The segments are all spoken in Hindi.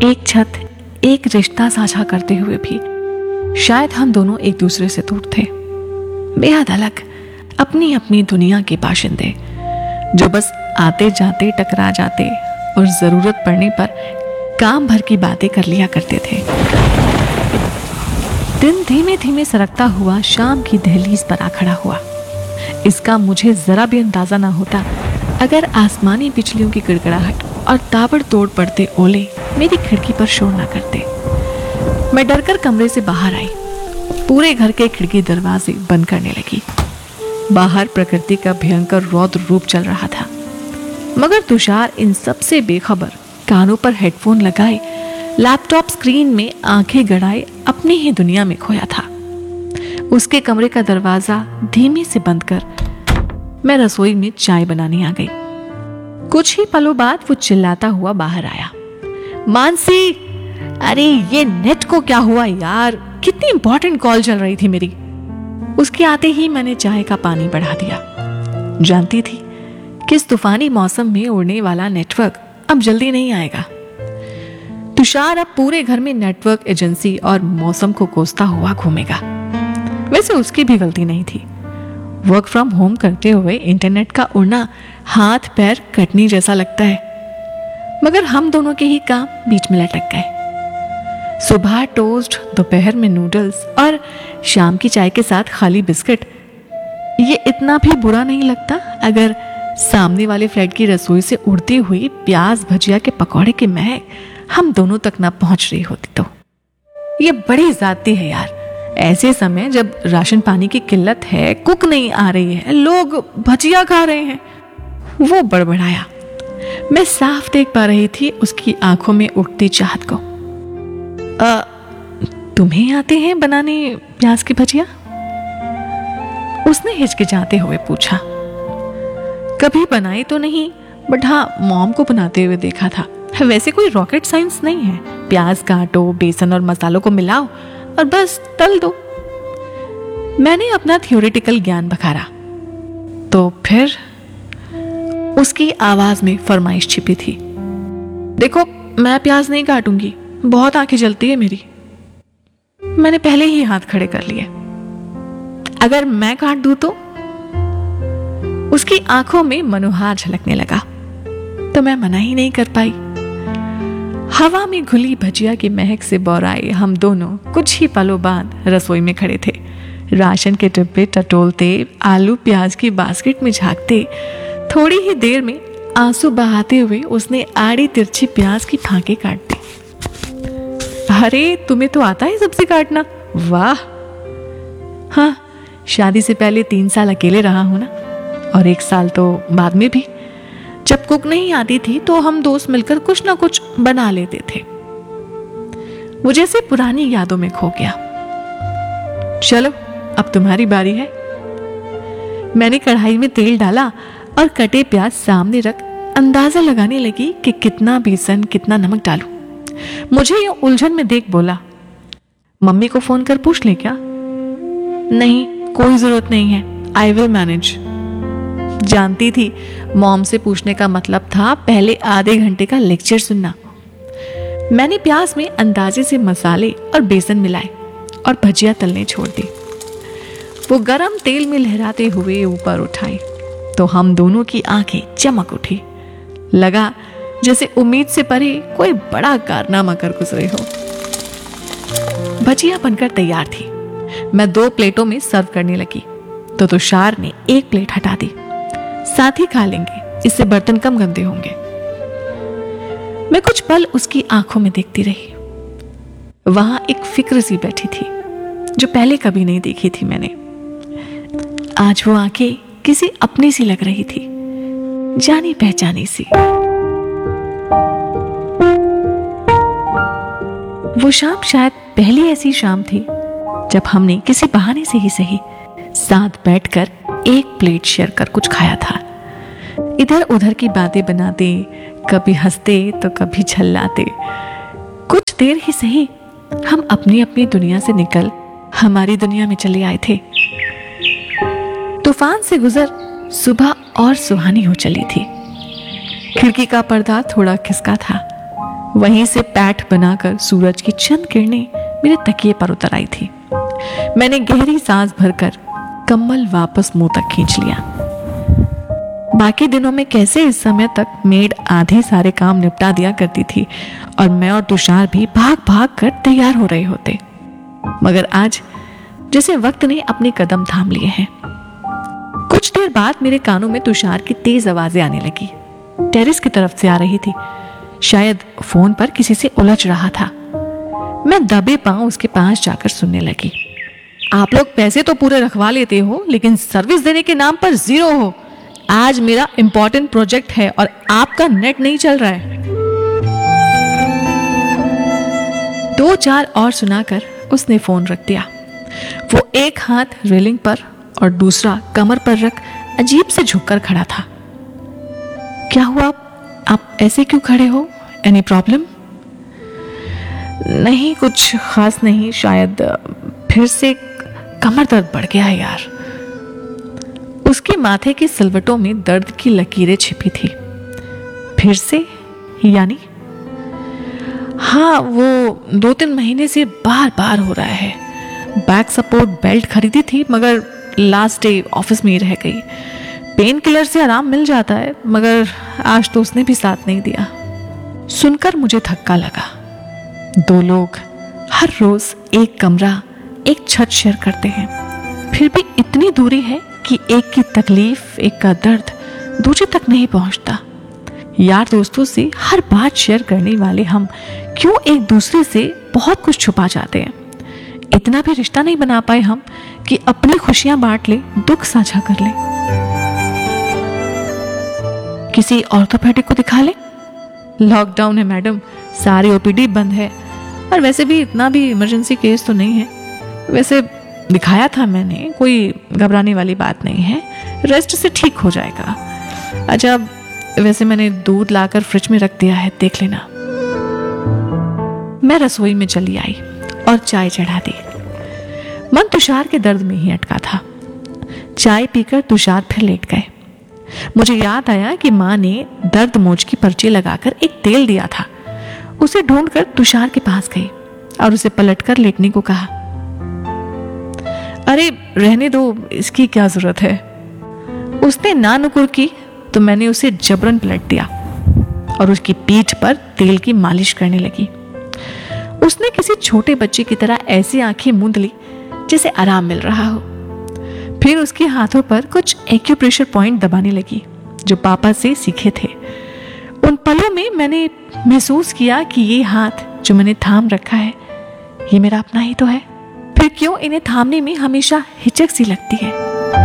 एक छत, एक रिश्ता साझा करते हुए भी शायद हम दोनों एक दूसरे से दूर थे, बेहद अलग, अपनी अपनी दुनिया के बाशिंदे जो बस आते जाते टकरा जाते और जरूरत पड़ने पर काम भर की बातें कर लिया करते थे। दिन धीमे धीमे सरकता हुआ शाम की दहलीज पर आ खड़ा हुआ। इसका मुझे जरा भी अंदाजा ना होता अगर आसमानी बिजलियों की गड़गड़ाहट और ताबड़तोड़ पड़ते ओले मेरी खिड़की पर शोर ना करते। मैं डरकर कमरे से बाहर आई, पूरे घर के खिड़की दरवाजे बंद करने लगी। बाहर प्रकृति का भयंकर रौद्र रूप चल रहा था, मगर तुषार इन सब से बेखबर कानों पर हेडफोन लगाए लैपटॉप स्क्रीन में आंखें गड़ाए अपनी ही दुनिया में खोया था। उसके कमरे का दरवाजा धीमे से बंद कर मैं रसोई में चाय बनाने आ गई। कुछ ही पलों बाद वो चिल्लाता हुआ बाहर आया, मानसी, अरे ये नेट को क्या हुआ यार, कितनी इंपॉर्टेंट कॉल चल रही थी मेरी। उसके आते ही मैंने चाय का पानी बढ़ा दिया। जानती थी कि इस तूफानी मौसम में उड़ने वाला नेटवर्क अब जल्दी नहीं आएगा। तुषार अब पूरे घर में नेटवर्क एजेंसी और मौसम को कोसता हुआ घूमेगा। वैसे उसकी भी गलती नहीं थी। वर्क फ्रॉम होम करते हुए इंटरनेट का उड़ना हाथ पैर कटनी जैसा लगता है, मगर हम दोनों के ही काम बीच में लटक गए। सुबह टोस्ट, दोपहर में नूडल्स और शाम की चाय के साथ खाली बिस्किट। ये इतना भी बुरा नहीं लगता अगर सामने वाले फ्लैट की रसोई से उड़ती हुई प्याज भजिया के पकौड़े की महक हम दोनों तक ना पहुंच रही होती तो। ये बड़ी ज्यादती है यार, ऐसे समय जब राशन पानी की किल्लत है, कुक नहीं आ रही है, लोग भजिया खा रहे हैं। वो बड़बड़ाया। मैं साफ देख पा रही थी उसकी आंखों में उठती चाहत को। तुम्हें आते हैं बनाने प्याज की भजिया? उसने हिचकिचाते हुए पूछा। कभी बनाई तो नहीं, बट हाँ मॉम को बनाते हुए देखा था। वैसे कोई रॉकेट साइंस नहीं है, प्याज काटो, बेसन और मसालों को मिलाओ और बस तल दो। मैंने अपना थियोरेटिकल ज्ञान बखारा। तो फिर उसकी आवाज में फरमाइश छिपी थी। देखो, मैं प्याज नहीं काटूंगी, बहुत आंखें जलती है मेरी। मैंने पहले ही हाथ खड़े कर लिए। अगर मैं काट दूं तो? उसकी आंखों में मनोहार झलकने लगा, तो मैं मना ही नहीं कर पाई। हवा में घुली भजिया की महक से बौराए हम दोनों कुछ ही पलों बाद रसोई में खड़े थे। राशन के डिब्बे टटोलते, आलू प्याज की बास्केट में झांकते। थोड़ी ही देर में आंसू बहाते हुए उसने आड़ी तिरछी प्याज की फांके काट दी। अरे तुम्हें तो आता है सब्जी काटना, वाह। हाँ, शादी से पहले 3 साल अकेले रहा हूं ना, और 1 साल तो बाद में भी। जब कुक नहीं आती थी तो हम दोस्त मिलकर कुछ ना कुछ बना लेते थे। वो जैसे पुरानी यादों में खो गया। चलो अब तुम्हारी बारी है। मैंने कढ़ाई में तेल डाला और कटे प्याज सामने रख अंदाजा लगाने लगी कि कितना बेसन, कितना नमक डालूं। मुझे ये उलझन में देख बोला, मम्मी को फोन कर पूछ ले क्या? नहीं, कोई जरूरत नहीं है, आई विल मैनेज। जानती थी मॉम से पूछने का मतलब था पहले आधे घंटे का लेक्चर सुनना। मैंने प्याज में अंदाजे से मसाले और बेसन मिलाए और भजिया तलने छोड़ दी। वो गरम तेल में लहराते हुए ऊपर उठाई तो हम दोनों की आंखें चमक उठी। लगा जैसे उम्मीद से परे कोई बड़ा कारनामा कर गुजरे हो। भजिया बनकर तैयार थी। मैं 2 प्लेटों में सर्व करने लगी तो तुषार ने 1 प्लेट हटा दी। साथ ही खा लेंगे, इससे बर्तन कम गंदे होंगे। मैं कुछ पल उसकी आंखों में देखती रही। वहां एक फिक्र सी बैठी थी जो पहले कभी नहीं देखी थी मैंने। आज वो आंखें किसी अपनी सी लग रही थी, जानी पहचानी सी। वो शाम शायद पहली ऐसी शाम थी जब हमने किसी बहाने से ही सही साथ बैठकर 1 प्लेट शेयर कर कुछ खाया था। इधर उधर की बातें बनाते, कभी हंसते तो कभी झल्लाते। कुछ देर ही सही हम अपनी अपनी दुनिया से निकल हमारी दुनिया में चले आए थे। तूफान से गुजर सुबह और सुहानी हो चली थी। खिड़की का पर्दा थोड़ा खिसका था, वहीं से पैठ बनाकर सूरज की चंद किरणें मेरे तकिए पर उतर आई थी। मैंने गहरी सांस भरकर कम्बल वापस मुंह तक खींच लिया। बाकी दिनों में कैसे इस समय तक मेड आधे सारे काम निपटा दिया करती थी और मैं और तुषार भी भाग भाग कर तैयार हो रहे होते, मगर आज जैसे वक्त ने अपने कदम थाम लिए हैं। कुछ देर बाद मेरे कानों में तुषार की तेज आवाजें आने लगी। टेरेस की तरफ से आ रही थी। शायद फोन पर किसी से उलझ रहा था। मैं दबे पांव उसके पास जाकर सुनने लगी। आप लोग पैसे तो पूरे रखवा लेते हो, लेकिन सर्विस देने के नाम पर जीरो हो। आज मेरा इंपॉर्टेंट प्रोजेक्ट है और आपका नेट नहीं चल रहा है। दो चार और सुनाकर उसने फोन रख दिया। वो एक हाथ रेलिंग पर और दूसरा कमर पर रख अजीब से झुककर खड़ा था। क्या हुआ? आप ऐसे क्यों खड़े हो? Any problem? नहीं, कुछ खास नहीं, शायद फिर से कमर दर्द बढ़ गया है यार। उसके माथे की सिलवटों में दर्द की लकीरें छिपी थी। फिर से? यानी? हाँ, वो 2-3 महीने से बार बार हो रहा है। बैक सपोर्ट बेल्ट खरीदी थी, मगर लास्ट डे ऑफिस में ही रह गई। पेन किलर से आराम मिल जाता है, मगर आज तो उसने भी साथ नहीं दिया। सुनकर मुझे धक्का लगा। 2 लोग हर रोज एक कमरा, एक छत शेयर करते हैं, फिर भी इतनी दूरी है कि एक की तकलीफ, एक का दर्द दूसरे तक नहीं पहुंचता। यार दोस्तों से हर बात शेयर करने वाले हम क्यों एक दूसरे से बहुत कुछ छुपा जाते हैं? इतना भी रिश्ता नहीं बना पाए हम कि अपनी खुशियां बांट ले, दुख साझा कर ले। किसी ऑर्थोपेडिक को दिखा ले। लॉकडाउन है मैडम, सारी ओपीडी बंद है, और वैसे भी इतना भी इमरजेंसी केस तो नहीं है। वैसे दिखाया था मैंने, कोई घबराने वाली बात नहीं है, रेस्ट से ठीक हो जाएगा। अच्छा, वैसे मैंने दूध लाकर फ्रिज में रख दिया है, देख लेना। मैं रसोई में चली आई और चाय चढ़ा दी। मन तुषार के दर्द में ही अटका था। चाय पीकर तुषार फिर लेट गए। मुझे याद आया कि माँ ने दर्द मोच की पर्ची लगाकर एक तेल दिया था। उसे ढूंढकर तुषार के पास गई और उसे पलटकर लेटने को कहा। अरे रहने दो, इसकी क्या जरूरत है। उसने ना नुकुर की तो मैंने उसे जबरन पलट दिया और उसकी पीठ पर तेल की मालिश करने लगी। उसने किसी छोटे बच्चे की तरह ऐसी आंखें मूंद ली जैसे आराम मिल रहा हो। फिर उसके हाथों पर कुछ एक्यूप्रेशर पॉइंट दबाने लगी जो पापा से सीखे थे। उन पलों में मैंने महसूस किया कि ये हाथ जो मैंने थाम रखा है, ये मेरा अपना ही तो है। फिर क्यों इन्हें थामने में हमेशा हिचक सी लगती है।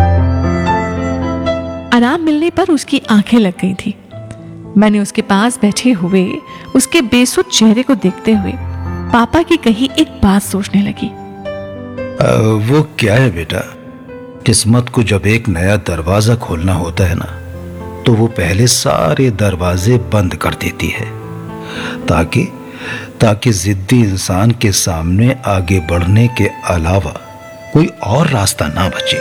आराम मिलने पर उसकी आंखें लग गई थी। मैंने उसके पास बैठे हुए उसके बेसुध चेहरे को देखते हुए पापा की कही एक बात सोचने लगी। वो क्या है बेटा, किस्मत को जब एक नया दरवाजा खोलना होता है ना, तो वो पहले सारे दरवाजे बंद कर देती है ताकि जिद्दी इंसान के सामने आगे बढ़ने के अलावा कोई और रास्ता ना बचे।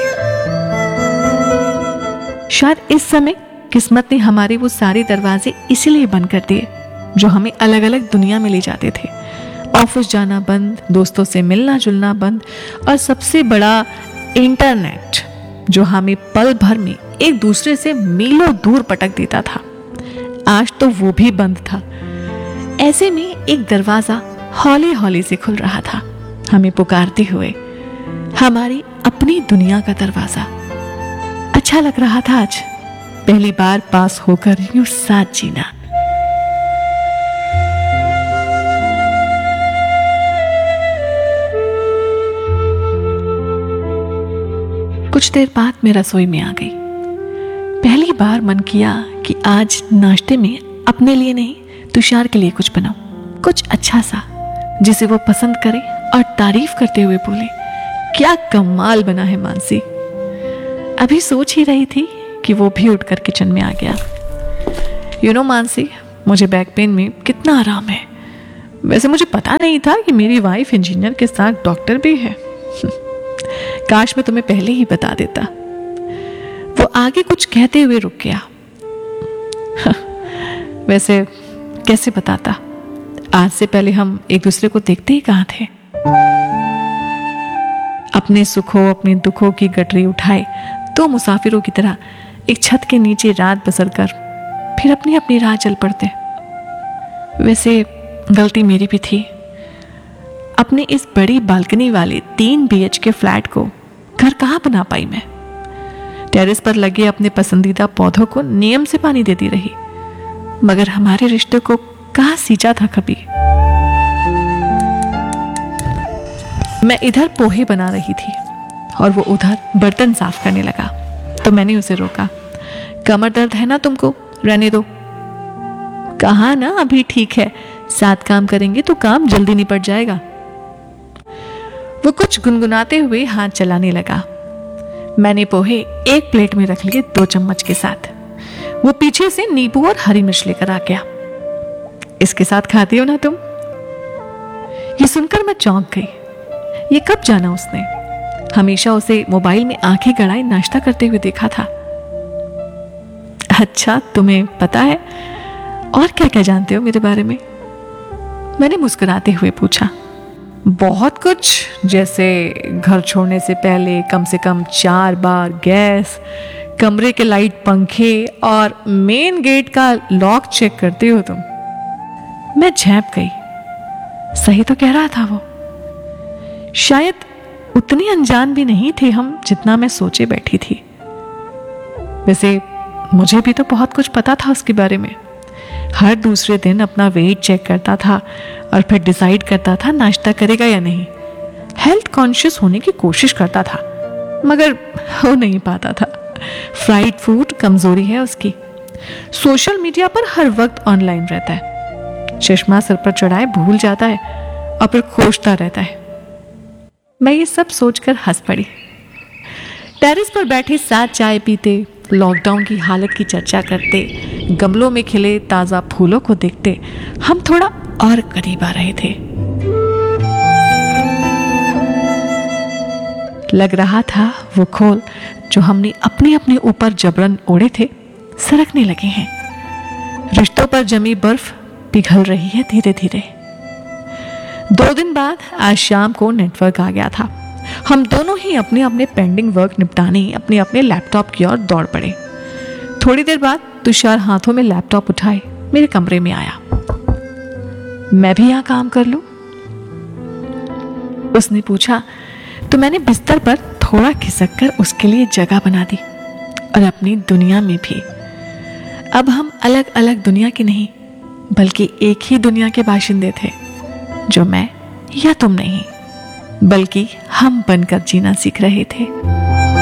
शायद इस समय किस्मत ने हमारे वो सारे दरवाजे इसीलिए बंद कर दिए जो हमें अलग अलग दुनिया में ले जाते थे। ऑफिस जाना बंद, दोस्तों से मिलना जुलना बंद, और सबसे बड़ा इंटरनेट जो हमें पल भर में एक दूसरे से मीलों दूर पटक देता था। आज तो वो भी बंद था। ऐसे में एक दरवाजा हौले हौले से खुल रहा था, हमें पुकारते हुए, हमारी अपनी दुनिया का दरवाजा। अच्छा लग रहा था आज पहली बार पास होकर यूं साथ जीना। कुछ देर बाद मैं रसोई में आ गई। पहली बार मन किया कि आज नाश्ते में अपने लिए नहीं, तुषार के लिए कुछ बनाऊं, कुछ अच्छा सा जिसे वो पसंद करे और तारीफ करते हुए बोले, क्या कमाल बना है मानसी। अभी सोच ही रही थी कि वो भी उठकर किचन में आ गया। यू नो मानसी, मुझे बैक पेन में कितना आराम है। वैसे मुझे पता नहीं था कि मेरी वाइफ इंजीनियर के साथ डॉक्टर भी है। काश मैं तुम्हें पहले ही बता देता। वो आगे कुछ कहते हुए रुक गया। वैसे कैसे बताता, आज से पहले हम एक दूसरे को देखते ही कहाँ थे। अपने सुखों अपने दुखों की गठरी उठाए दो मुसाफिरों की तरह एक छत के नीचे रात बसर कर फिर अपनी अपनी राह चल पड़ते। वैसे गलती मेरी भी थी। अपने इस बड़ी बालकनी वाले 3 BHK फ्लैट को घर कहाँ बना पाई मैं। टेरेस पर लगे अपने पसंदीदा पौधों को नियम से पानी देती रही, मगर हमारे रिश्ते को कहाँ सींचा था कभी। मैं इधर पोहे बना रही थी और वो उधर बर्तन साफ करने लगा, तो मैंने उसे रोका। कमर दर्द है ना तुमको, रहने दो। कहा ना अभी ठीक है, साथ काम करेंगे तो काम जल्दी निपट जाएगा। वो कुछ गुनगुनाते हुए हाथ चलाने लगा। मैंने पोहे एक प्लेट में रख लिए 2 चम्मच के साथ। वो पीछे से नींबू और हरी मिर्च लेकर आ गया। इसके साथ खाती हो ना तुम? ये सुनकर मैं चौंक गई। ये कब जाना उसने? हमेशा उसे मोबाइल में आंखें गड़ाए नाश्ता करते हुए देखा था। अच्छा, तुम्हें पता है? और क्या क्या जानते हो मेरे बारे में? मैंने मुस्कुराते हुए पूछा। बहुत कुछ, जैसे घर छोड़ने से पहले कम से कम 4 बार गैस, कमरे के लाइट, पंखे और मेन गेट का लॉक चेक करते हो तुम। मैं झेप गई। सही तो कह रहा था वो। शायद उतनी अनजान भी नहीं थे हम जितना मैं सोचे बैठी थी। वैसे मुझे भी तो बहुत कुछ पता था उसके बारे में। हर दूसरे दिन अपना वेट चेक करता था और फिर डिसाइड करता था नाश्ता करेगा या नहीं। हेल्थ कॉन्शियस होने की कोशिश करता था, मगर हो नहीं पाता था। फ्राइड फूड कमजोरी है उसकी। सोशल मीडिया पर हर वक्त ऑनलाइन रहता है। चश्मा सर पर चढ़ाए भूल जाता है और फिर खोजता रहता है। मैं ये सब सोचकर हंस पड़ी। टेरेस पर बैठे साथ चाय पीते, लॉकडाउन की हालत की चर्चा करते, गमलों में खिले ताजा फूलों को देखते हम थोड़ा और करीब आ रहे थे। लग रहा था वो खोल जो हमने अपने अपने ऊपर जबरन ओढ़े थे सरकने लगे हैं। रिश्तों पर जमी बर्फ पिघल रही है धीरे धीरे। 2 दिन बाद आज शाम को नेटवर्क आ गया था। हम दोनों ही अपने अपने पेंडिंग वर्क निपटाने अपने अपने लैपटॉप की ओर दौड़ पड़े। थोड़ी देर बाद तुषार हाथों में लैपटॉप उठाए मेरे कमरे में आया। मैं भी यहाँ काम कर लूं? उसने पूछा तो मैंने बिस्तर पर थोड़ा खिसक कर उसके लिए जगह बना दी और अपनी दुनिया में भी। अब हम अलग अलग दुनिया के नहीं बल्कि एक ही दुनिया के बाशिंदे थे, जो मैं या तुम नहीं बल्कि हम बनकर जीना सीख रहे थे।